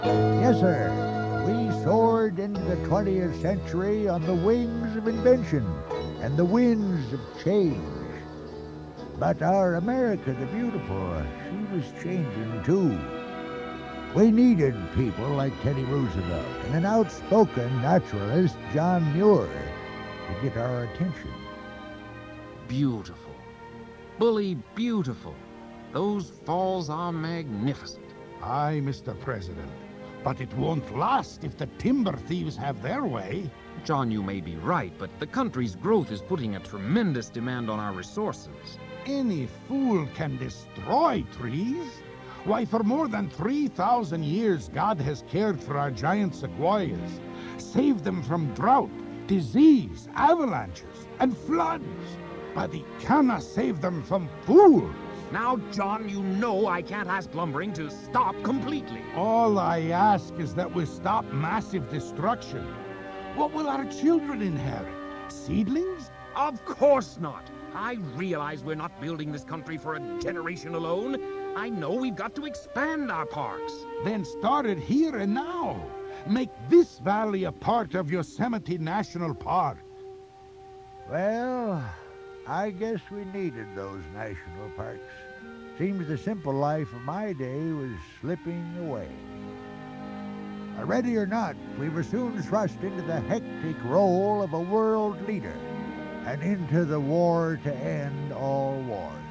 Yes, sir. We soared into the 20th century on the wings of invention and the winds of change. But our America the Beautiful, she was changing too. We needed people like Teddy Roosevelt and an outspoken naturalist, John Muir, to get our attention. Beautiful. Bully beautiful. Those falls are magnificent. Aye, Mr. President. But it won't last if the timber thieves have their way. John, you may be right, but the country's growth is putting a tremendous demand on our resources. Any fool can destroy trees. Why, for more than 3,000 years, God has cared for our giant sequoias, saved them from drought, disease, avalanches, and floods. But he cannot save them from fools. Now, John, you know I can't ask lumbering to stop completely. All I ask is that we stop massive destruction. What will our children inherit? Seedlings? Of course not. I realize we're not building this country for a generation alone. I know we've got to expand our parks. Then start it here and now. Make this valley a part of Yosemite National Park. Well, I guess we needed those national parks. Seems the simple life of my day was slipping away. Ready or not, we were soon thrust into the hectic role of a world leader and into the war to end all wars.